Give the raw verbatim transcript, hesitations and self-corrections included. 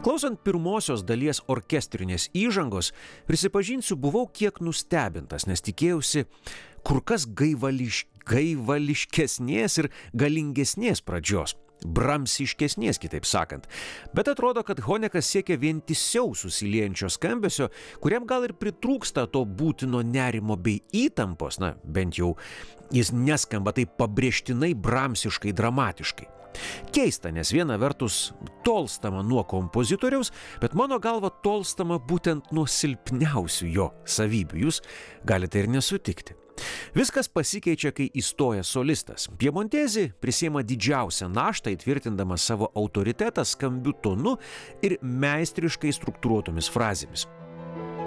Klausant pirmosios dalies orkestrinės įžangos, prisipažinsiu, buvau kiek nustebintas, nes tikėjausi kur kas gaivališ, gaivališkesnės ir galingesnės pradžios. Bramsiškesnės, kitaip sakant. Bet atrodo, kad Honekas siekia vientisiau susiliejančio skambesio, kuriam gal ir pritrūksta to būtino nerimo bei įtampos, na, bent jau jis neskamba taip pabrėžtinai bramsiškai dramatiškai. Keista, nes viena vertus tolstama nuo kompozitoriaus, bet mano galva tolstama būtent nuo silpniausių jo savybių. Jūs galite ir nesutikti. Viskas pasikeičia, kai įstoja solistas. Piemontesi prisiima didžiausią naštą, įtvirtindamas savo autoritetą skambiu tonu ir meistriškai struktūruotomis frazėmis.